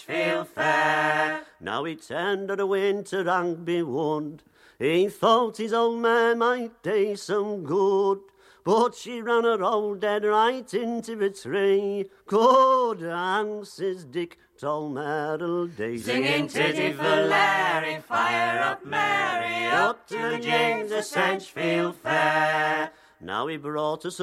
Field Fair. Now he turned to the winter and be warned. He thought his old mare might do some good, but she ran her old dead right into the tree. Good answers Dick told Merrill D. Singing Titty for Larry, fire up Mary, up to the James of Sedgefield Fair. Now he brought us